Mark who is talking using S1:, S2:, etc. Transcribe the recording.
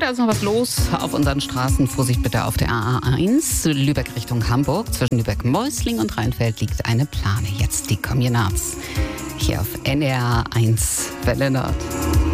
S1: da ist noch was los auf unseren Straßen. Vorsicht bitte auf der A1, Lübeck Richtung Hamburg. Zwischen Lübeck-Meusling und Rheinfeld liegt eine Plane. Jetzt die Communards hier auf NDR 1 Welle Nord.